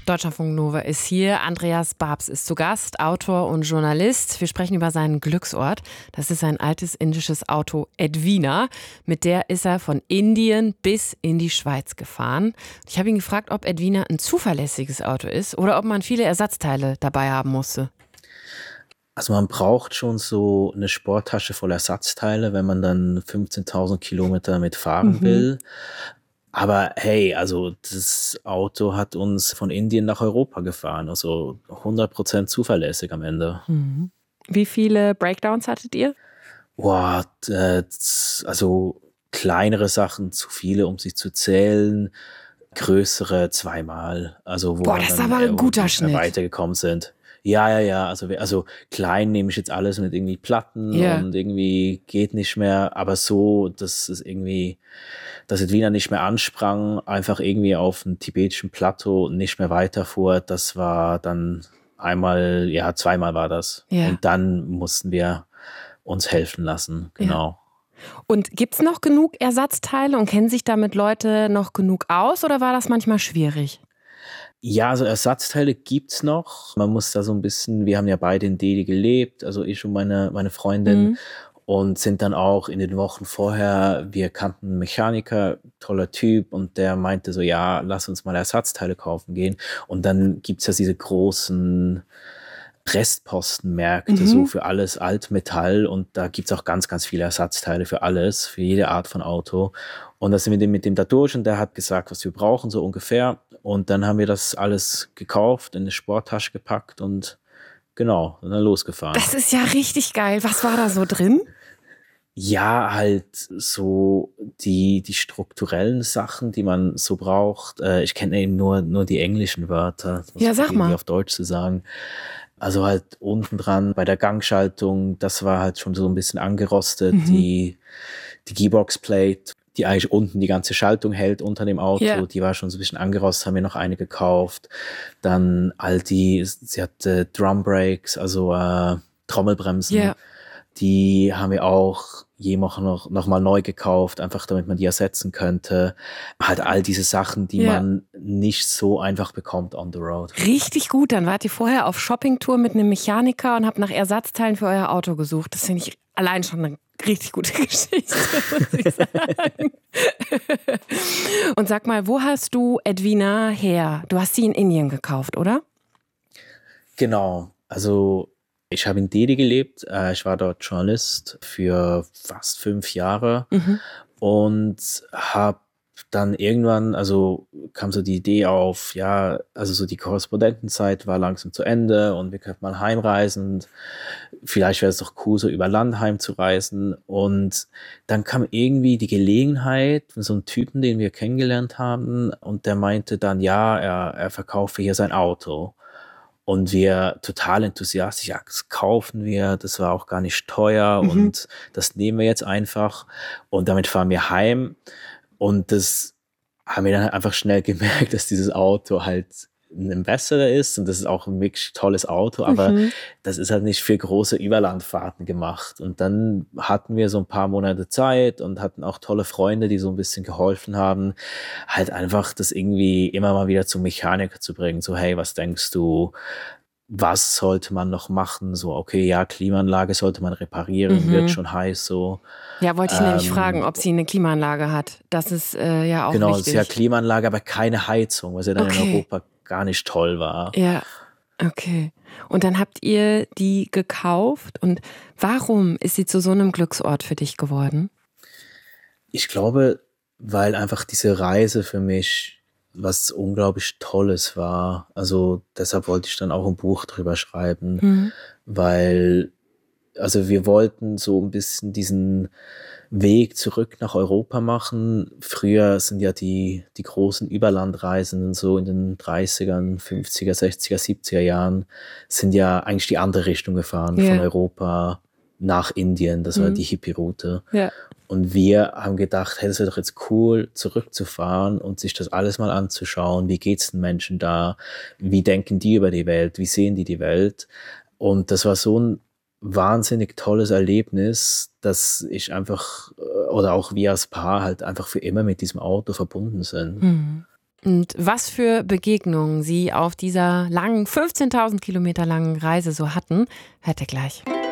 Deutschlandfunk Nova ist hier. Andreas Babs ist zu Gast, Autor und Journalist. Wir sprechen über seinen Glücksort. Das ist ein altes indisches Auto, Edwina. Mit der ist er von Indien bis in die Schweiz gefahren. Ich habe ihn gefragt, ob Edwina ein zuverlässiges Auto ist oder ob man viele Ersatzteile dabei haben musste. Also man braucht schon so eine Sporttasche voll Ersatzteile, wenn man dann 15.000 Kilometer mitfahren will. Aber hey, also das Auto hat uns von Indien nach Europa gefahren, also 100% zuverlässig am Ende. Wie viele Breakdowns hattet ihr? Boah, also kleinere Sachen zu viele, um sie zu zählen, größere zweimal. Also wo Boah, wir das ist dann aber ein guter nicht mehr Schnitt. weitergekommen sind. Ja. Also klein nehme ich jetzt alles mit irgendwie Platten Ja. und irgendwie geht nicht mehr. Aber so, dass es irgendwie, dass Edwina nicht mehr ansprang, einfach irgendwie auf dem tibetischen Plateau nicht mehr weiterfuhr, das war dann einmal, ja, zweimal war das. Ja. Und dann mussten wir uns helfen lassen, genau. Und gibt's noch genug Ersatzteile und kennen sich damit Leute noch genug aus oder war das manchmal schwierig? Ja, also Ersatzteile gibt's noch. Man muss da so ein bisschen, wir haben ja beide in Delhi gelebt, also ich und meine Freundin, und sind dann auch in den Wochen vorher, wir kannten einen Mechaniker, toller Typ, und der meinte so, ja, lass uns mal Ersatzteile kaufen gehen. Und dann gibt's ja diese großen Restpostenmärkte, so für alles Altmetall, und da gibt's auch ganz, ganz viele Ersatzteile für alles, für jede Art von Auto. Und da sind wir mit dem da durch und der hat gesagt, was wir brauchen, so ungefähr. Und dann haben wir das alles gekauft, in eine Sporttasche gepackt und genau, und dann losgefahren. Das ist ja richtig geil. Was war da so drin? Ja, halt so die strukturellen Sachen, die man so braucht. Ich kenne eben nur die englischen Wörter. Das Ja, sag irgendwie mal. auf Deutsch zu sagen. Also halt unten dran bei der Gangschaltung, das war halt schon so ein bisschen angerostet. Die Gearbox-Plate, die eigentlich unten die ganze Schaltung hält unter dem Auto, Ja. die war schon so ein bisschen angerostet, haben wir noch eine gekauft. Dann sie hatte Drum Brakes, also Trommelbremsen. Ja. Die haben wir auch noch mal neu gekauft, einfach damit man die ersetzen könnte. Halt all diese Sachen, die man nicht so einfach bekommt on the road. Richtig gut. Dann wart ihr vorher auf Shoppingtour mit einem Mechaniker und habt nach Ersatzteilen für euer Auto gesucht. Das finde ich allein schon eine richtig gute Geschichte, muss ich sagen. Und sag mal, wo hast du Edwina her? Du hast sie in Indien gekauft, oder? Genau, also ich habe in Delhi gelebt. Ich war dort Journalist für fast 5 Jahre und habe dann irgendwann, also kam so die Idee auf, ja, also so die Korrespondentenzeit war langsam zu Ende und wir könnten mal heimreisen. Und vielleicht wäre es doch cool, so über Land heimzureisen. Und dann kam irgendwie die Gelegenheit von so einem Typen, den wir kennengelernt haben, und der meinte dann, ja, er verkaufe hier sein Auto. Und wir total enthusiastisch, ja, das kaufen wir, das war auch gar nicht teuer und das nehmen wir jetzt einfach. Und damit fahren wir heim. Und das haben wir dann einfach schnell gemerkt, dass dieses Auto halt ein besserer ist und das ist auch ein wirklich tolles Auto, aber das ist halt nicht für große Überlandfahrten gemacht. Und dann hatten wir so ein paar Monate Zeit und hatten auch tolle Freunde, die so ein bisschen geholfen haben, halt einfach das irgendwie immer mal wieder zum Mechaniker zu bringen. So, hey, was denkst du? Was sollte man noch machen? So, okay, ja, Klimaanlage sollte man reparieren, wird schon heiß, so. Ja, wollte ich nämlich fragen, ob sie eine Klimaanlage hat. Das ist ja auch Genau, es wichtig. ist ja Klimaanlage, aber keine Heizung, was ja dann in Europa gar nicht toll war. Ja, okay. Und dann habt ihr die gekauft. Und warum ist sie zu so einem Glücksort für dich geworden? Ich glaube, weil einfach diese Reise für mich was unglaublich Tolles war. Also deshalb wollte ich dann auch ein Buch drüber schreiben, weil, also wir wollten so ein bisschen diesen Weg zurück nach Europa machen. Früher sind ja die großen Überlandreisenden so in den 30ern, 50er, 60er, 70er Jahren sind ja eigentlich die andere Richtung gefahren, von Europa nach Indien. Das war die Hippie-Route. Ja. Und wir haben gedacht, hey, das wäre doch jetzt cool, zurückzufahren und sich das alles mal anzuschauen. Wie geht's den Menschen da? Wie denken die über die Welt? Wie sehen die Welt? Und das war so ein wahnsinnig tolles Erlebnis, dass ich einfach, oder auch wir als Paar halt einfach für immer mit diesem Auto verbunden sind. Und was für Begegnungen sie auf dieser langen, 15.000 Kilometer langen Reise so hatten, hört ihr gleich.